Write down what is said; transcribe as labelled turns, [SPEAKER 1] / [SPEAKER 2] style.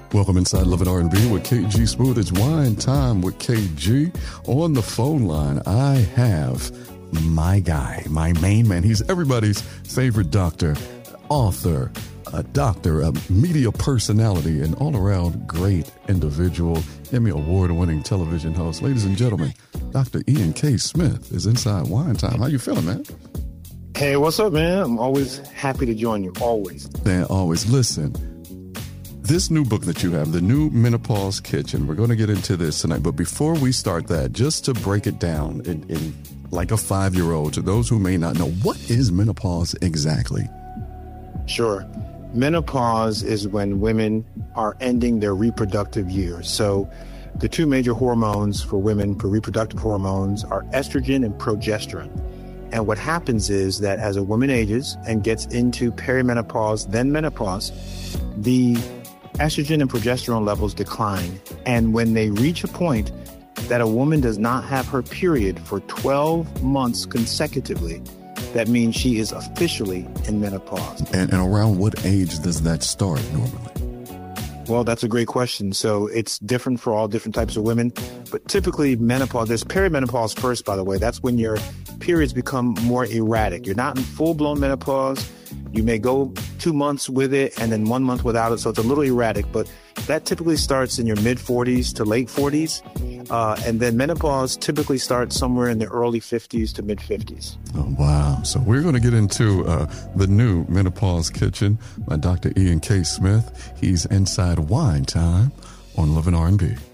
[SPEAKER 1] Welcome inside Love and R&B with KG Smooth. It's wine time with KG. On the phone line, I have my guy, my main man. He's everybody's favorite doctor, author, a doctor, a media personality, an all-around great individual, Emmy Award-winning television host. Ladies and gentlemen, Dr. Ian K. Smith is inside Wine Time. How you feeling, man?
[SPEAKER 2] Hey, what's up, man? I'm always happy to join you, always.
[SPEAKER 1] Man, always. Listen. This new book that you have, The New Menopause Kitchen, we're going to get into this tonight. But before we start that, just to break it down in like a 5-year-old, to those who may not know, what is menopause exactly?
[SPEAKER 2] Sure. Menopause is when women are ending their reproductive years. So the two major hormones for women, for reproductive hormones, are estrogen and progesterone. And what happens is that as a woman ages and gets into perimenopause, then menopause, the estrogen and progesterone levels decline. And when they reach a point that a woman does not have her period for 12 months consecutively, that means she is officially in menopause.
[SPEAKER 1] And around what age does that start normally?
[SPEAKER 2] Well, that's a great question. So it's different for all different types of women. But typically menopause, there's perimenopause first, by the way. That's when your periods become more erratic. You're not in full-blown menopause. You may go 2 months with it and then 1 month without it. So it's a little erratic, but that typically starts in your mid-40s to late 40s. And then menopause typically starts somewhere in the early 50s to mid-50s.
[SPEAKER 1] Oh, wow. So we're going to get into the new Menopause Kitchen by Dr. Ian K. Smith. He's inside Wine Time on Love and R&B.